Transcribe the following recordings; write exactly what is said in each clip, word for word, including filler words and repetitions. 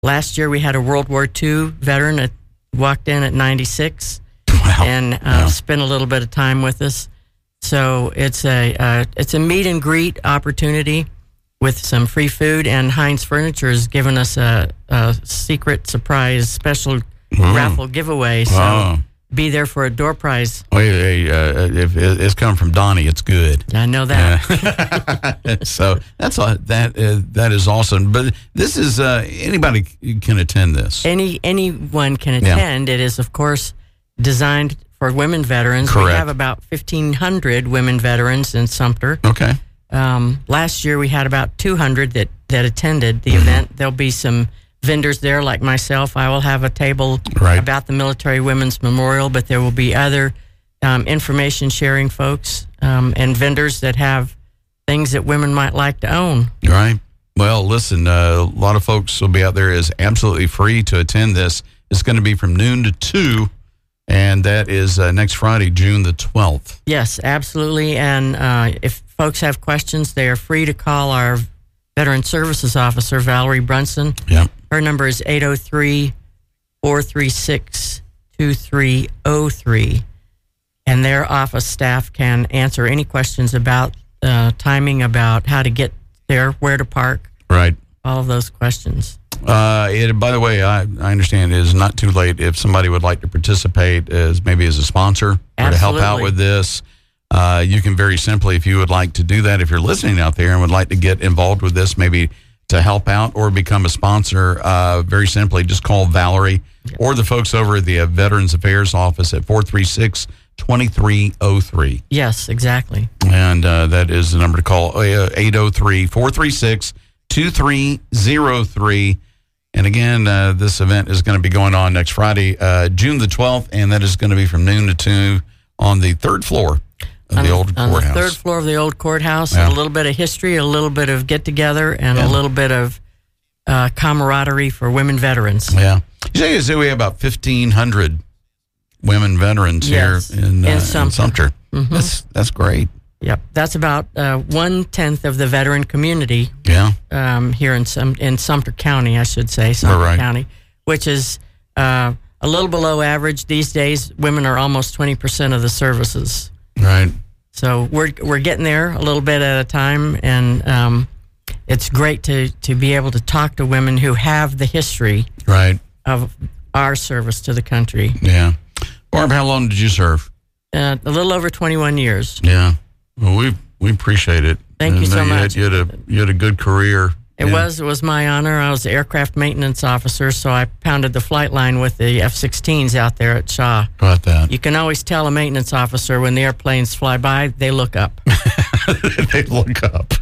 Last year we had a World War Two veteran that walked in at ninety-six wow. and uh, yeah. spent a little bit of time with us. So it's a uh, it's a meet and greet opportunity with some free food, and Heinz Furniture has given us a, a secret surprise special mm. raffle giveaway. So oh. be there for a door prize. Well, hey, uh, if it's come from Donnie, it's good. I know that. Yeah. So that's all, that uh, that is awesome. But this is uh, anybody can attend this. Any anyone can attend. Yeah. It is, of course, designed for women veterans. Correct. We have about fifteen hundred women veterans in Sumter. Okay. Um, last year we had about two hundred that, that attended the mm-hmm. event. There'll be some vendors there like myself. I will have a table right. about the Military Women's Memorial, but there will be other um, information sharing folks um, and vendors that have things that women might like to own. Right. Well, listen, uh, a lot of folks will be out there. Is absolutely free to attend this. It's going to be from noon to two. And that is uh, next Friday, June the twelfth. Yes, absolutely. And uh, if folks have questions, they are free to call our Veteran Services Officer, Valerie Brunson. Yep. Her number is eight oh three, four three six, two three oh three. And their office staff can answer any questions about uh, timing, about how to get there, where to park. Right. All of those questions. Uh, it, by the way, I, I understand it is not too late if somebody would like to participate as maybe as a sponsor Absolutely. or to help out with this. Uh, you can very simply, if you would like to do that, if you're listening out there and would like to get involved with this, maybe to help out or become a sponsor, uh, very simply just call Valerie yes. or the folks over at the uh, Veterans Affairs Office at four three six, two three oh three. Yes, exactly. And uh, that is the number to call, uh, eight oh three, four three six, two three oh three. And again, uh, this event is going to be going on next Friday, uh, June the twelfth, and that is going to be from noon to two on the third floor of on the old on courthouse. On the third floor of the old courthouse, Yeah. a little bit of history, a little bit of get-together, and Yeah. a little bit of uh, camaraderie for women veterans. Yeah. You say we have about fifteen hundred women veterans yes. here in, uh, in in Sumter. Sumter. Mm-hmm. That's, that's great. Yep, that's about uh, one-tenth of the veteran community Yeah. um, here in Sum- in Sumter County, I should say, Sumter Right. County, which is uh, a little below average. These days, women are almost twenty percent of the services. Right. So we're we're getting there a little bit at a time, and um, it's great to, to be able to talk to women who have the history Right. of our service to the country. Yeah. Barb, how long did you serve? Uh, a little over twenty-one years. Yeah. Well, we we appreciate it. Thank you And, so uh, you much. Had, you, had a, you had a good career. It Yeah. was it was my honor. I was the aircraft maintenance officer, so I pounded the flight line with the F sixteens out there at Shaw. How about that? You can always tell a maintenance officer when the airplanes fly by, they look up. They look up.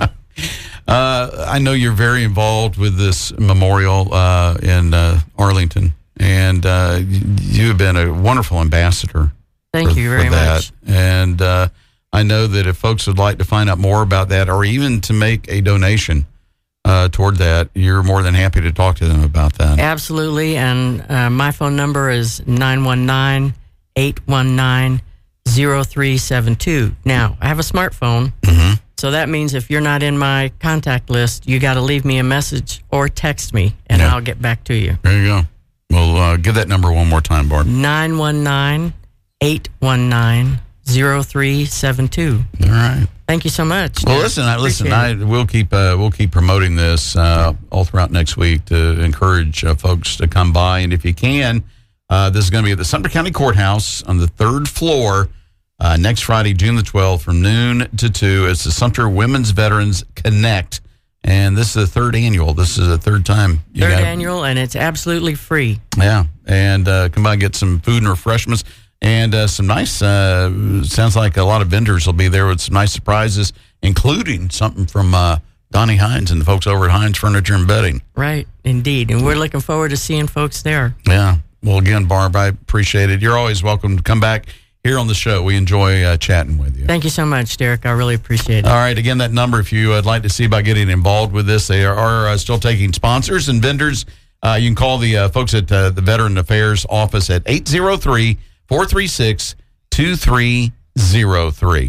uh, I know you're very involved with this memorial uh, in uh, Arlington, and uh, you have been a wonderful ambassador. Thank for, you very for that. much. And uh, I know that if folks would like to find out more about that, or even to make a donation uh, toward that, you're more than happy to talk to them about that. Absolutely, and uh, my phone number is nine one nine, eight one nine, zero three seven two. Now, I have a smartphone, Mm-hmm. so that means if you're not in my contact list, you got to leave me a message or text me, and Yeah. I'll get back to you. There you go. Well, uh, give that number one more time, Barb. nine one nine, eight one nine, zero three seven two. All right. Thank you so much. Well, Derek. listen, I, listen. Appreciate I it. we'll keep uh, we'll keep promoting this uh, all throughout next week to encourage uh, folks to come by, and if you can, uh, this is going to be at the Sumter County Courthouse on the third floor uh, next Friday, June the twelfth, from noon to two. It's the Sumter Women's Veterans Connect, and this is the third annual. This is the third time. You Third got- annual, and it's absolutely free. Yeah, and uh, come by and get some food and refreshments. And uh, some nice, uh, sounds like a lot of vendors will be there with some nice surprises, including something from uh, Donnie Hines and the folks over at Hines Furniture and Bedding. Right, indeed. And we're looking forward to seeing folks there. Yeah. Well, again, Barb, I appreciate it. You're always welcome to come back here on the show. We enjoy uh, chatting with you. Thank you so much, Derek. I really appreciate it. All right. Again, that number, if you would like to see about getting involved with this, they are, are uh, still taking sponsors and vendors. Uh, you can call the uh, folks at uh, the Veteran Affairs Office at eight oh three, four three six, two three oh three.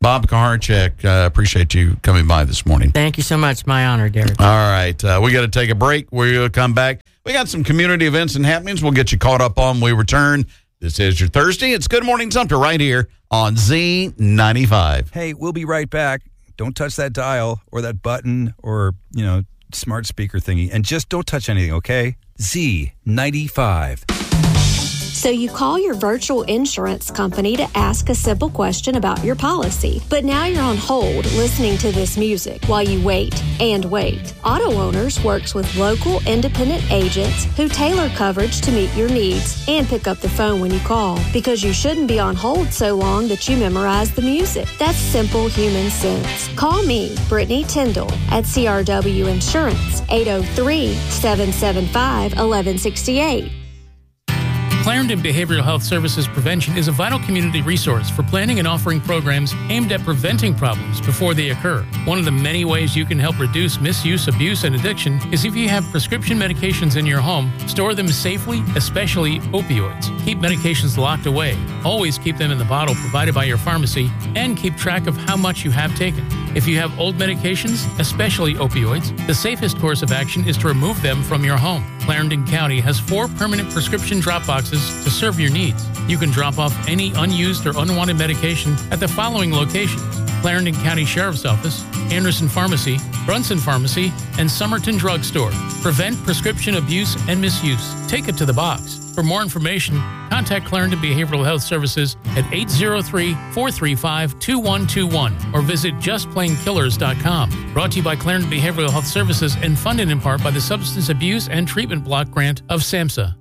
Bob Kuharchek, uh, appreciate you coming by this morning. Thank you so much. My honor, Derek. All right. Uh, we got to take a break. We'll come back. We got some community events and happenings we'll get you caught up on when we return. This is your Thursday. It's Good Morning Sumter right here on Z ninety-five. Hey, we'll be right back. Don't touch that dial or that button or, you know, smart speaker thingy. And just don't touch anything, okay? Z ninety-five. So you call your virtual insurance company to ask a simple question about your policy. But now you're on hold listening to this music while you wait and wait. Auto Owners works with local independent agents who tailor coverage to meet your needs and pick up the phone when you call, because you shouldn't be on hold so long that you memorize the music. That's simple human sense. Call me, Brittany Tyndall, at C R W Insurance, eight oh three, seven seven five, one one six eight. Clarendon Behavioral Health Services Prevention is a vital community resource for planning and offering programs aimed at preventing problems before they occur. One of the many ways you can help reduce misuse, abuse, and addiction is if you have prescription medications in your home, store them safely, especially opioids. Keep medications locked away. Always keep them in the bottle provided by your pharmacy, and keep track of how much you have taken. If you have old medications, especially opioids, the safest course of action is to remove them from your home. Clarendon County has four permanent prescription drop boxes to serve your needs. You can drop off any unused or unwanted medication at the following locations: Clarendon County Sheriff's Office, Anderson Pharmacy, Brunson Pharmacy, and Somerton Drug Store. Prevent prescription abuse and misuse. Take it to the box. For more information, contact Clarendon Behavioral Health Services at eight oh three, four three five, two one two one or visit just plain killers dot com. Brought to you by Clarendon Behavioral Health Services and funded in part by the Substance Abuse and Treatment Block Grant of SAMHSA.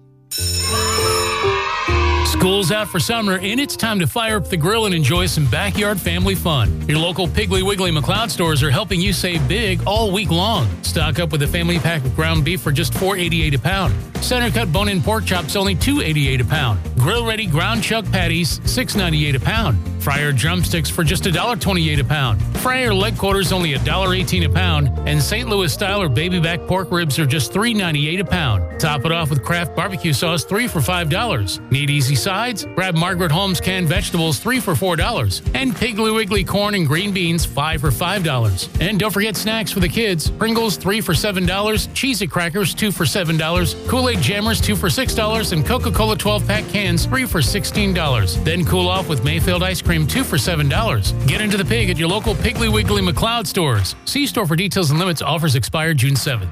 School's out for summer, and it's time to fire up the grill and enjoy some backyard family fun. Your local Piggly Wiggly McLeod stores are helping you save big all week long. Stock up with a family pack of ground beef for just four dollars and eighty-eight cents a pound. Center cut bone-in pork chops only two dollars and eighty-eight cents a pound. Grill-ready ground chuck patties six dollars and ninety-eight cents a pound. Fryer drumsticks for just one dollar and twenty-eight cents a pound. Fryer leg quarters only one dollar and eighteen cents a pound. And Saint Louis style or baby back pork ribs are just three dollars and ninety-eight cents a pound. Top it off with Kraft barbecue sauce, three for five dollars. Need easy sides? Grab Margaret Holmes canned vegetables, three for four dollars. And Piggly Wiggly corn and green beans, five for five dollars. And don't forget snacks for the kids. Pringles, three for seven dollars. Cheez-It crackers, two for seven dollars. Kool-Aid Jammers, two for six dollars. And Coca-Cola twelve-pack cans, three for sixteen dollars. Then cool off with Mayfield ice cream, two for seven dollars. Get into the pig at your local Piggly Wiggly McLeod stores. See store for details and limits. Offers expire June seventh.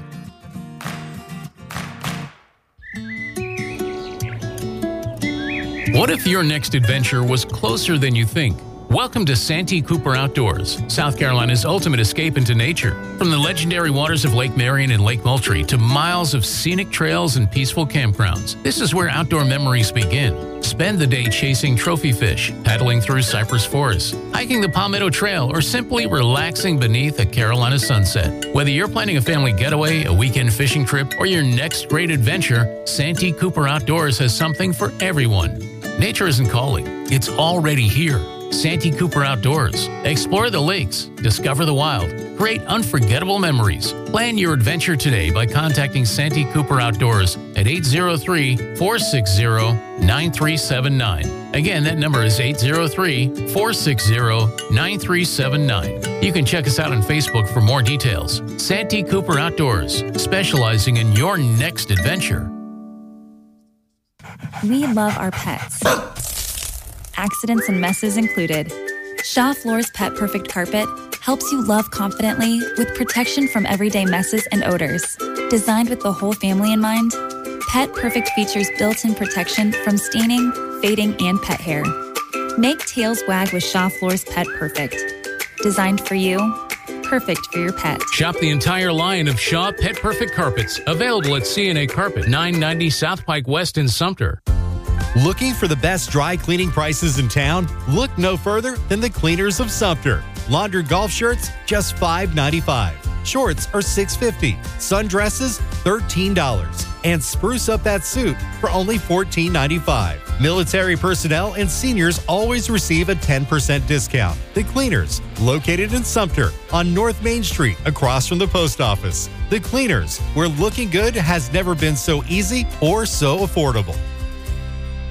What if your next adventure was closer than you think? Welcome to Santee Cooper Outdoors, South Carolina's ultimate escape into nature. From the legendary waters of Lake Marion and Lake Moultrie to miles of scenic trails and peaceful campgrounds, this is where outdoor memories begin. Spend the day chasing trophy fish, paddling through cypress forests, hiking the Palmetto Trail, or simply relaxing beneath a Carolina sunset. Whether you're planning a family getaway, a weekend fishing trip, or your next great adventure, Santee Cooper Outdoors has something for everyone. Nature isn't calling, it's already here. Santee Cooper Outdoors. Explore the lakes, discover the wild, create unforgettable memories. Plan your adventure today by contacting Santee Cooper Outdoors at eight oh three, four six oh, nine three seven nine. Again, that number is eight oh three, four six oh, nine three seven nine. You can check us out on Facebook for more details. Santee Cooper Outdoors, specializing in your next adventure. We love our pets. Accidents and messes included. Shaw Floors Pet Perfect Carpet helps you love confidently with protection from everyday messes and odors. Designed with the whole family in mind, Pet Perfect features built-in protection from staining, fading, and pet hair. Make tails wag with Shaw Floors Pet Perfect. Designed for you, perfect for your pet. Shop the entire line of Shaw Pet Perfect carpets, available at C and A Carpet, nine ninety South Pike West in Sumter. Looking for the best dry cleaning prices in town? Look no further than the Cleaners of Sumter. Laundered golf shirts, just five ninety-five. Shorts are six fifty. Sundresses, thirteen dollars. And spruce up that suit for only fourteen ninety-five. Military personnel and seniors always receive a ten percent discount. The Cleaners, located in Sumter on North Main Street across from the post office. The Cleaners, where looking good has never been so easy or so affordable.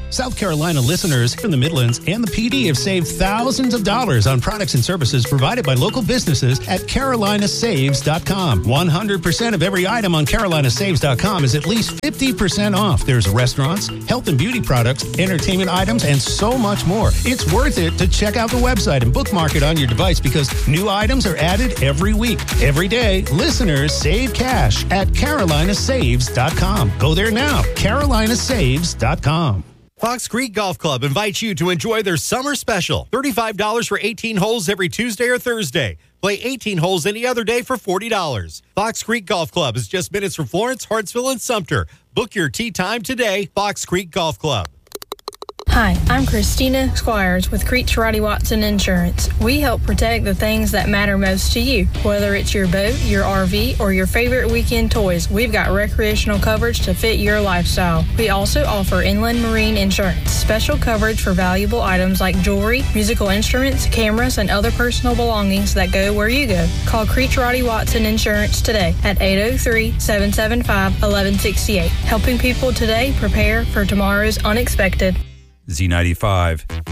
South Carolina listeners in the Midlands and the P D have saved thousands of dollars on products and services provided by local businesses at Carolina Saves dot com. one hundred percent of every item on Carolina Saves dot com is at least fifty percent off. There's restaurants, health and beauty products, entertainment items, and so much more. It's worth it to check out the website and bookmark it on your device because new items are added every week. Every day, listeners save cash at Carolina Saves dot com. Go there now, Carolina Saves dot com. Fox Creek Golf Club invites you to enjoy their summer special. thirty-five dollars for eighteen holes every Tuesday or Thursday. Play eighteen holes any other day for forty dollars. Fox Creek Golf Club is just minutes from Florence, Hartsville, and Sumter. Book your tee time today, Fox Creek Golf Club. Hi, I'm Christina Squires with Creech Roddy Watson Insurance. We help protect the things that matter most to you. Whether it's your boat, your R V, or your favorite weekend toys, we've got recreational coverage to fit your lifestyle. We also offer inland marine insurance, special coverage for valuable items like jewelry, musical instruments, cameras, and other personal belongings that go where you go. Call Creech Roddy Watson Insurance today at eight oh three, seven seven five, one one six eight. Helping people today prepare for tomorrow's unexpected. Z ninety-five.